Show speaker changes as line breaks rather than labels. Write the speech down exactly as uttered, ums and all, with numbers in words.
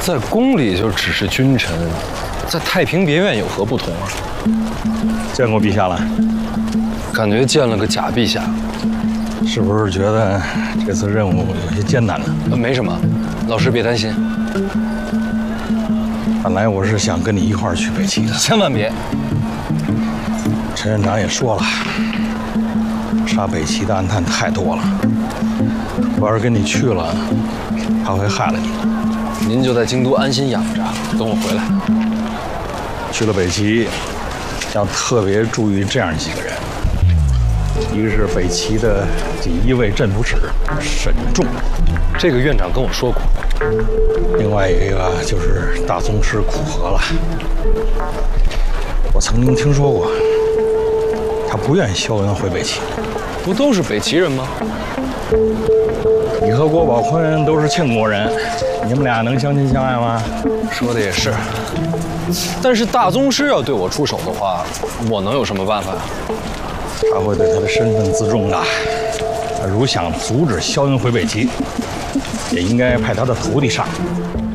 在宫里就只是君臣，在太平别院有何不同啊？
见过陛下了，
感觉见了个假陛下，
是不是觉得这次任务有些艰难呢？
呃没什么，老师别担心。
本来我是想跟你一块儿去北齐的，
千万别。
陈院长也说了，杀北齐的暗探太多了，我要是跟你去了，怕会害了你。
您就在京都安心养着，等我回来。
去了北齐，要特别注意这样几个人：一个是北齐的第一位镇抚使沈仲，
这个院长跟我说过。
另外一个就是大宗师苦荷了。我曾经听说过，他不愿萧恩回北齐。
不都是北齐人吗？
你和郭宝坤都是庆国人，你们俩能相亲相爱吗？
说的也是。但是大宗师要对我出手的话，我能有什么办法？
他会对他的身份自重的。他如想阻止萧恩回北齐，也应该派他的徒弟上。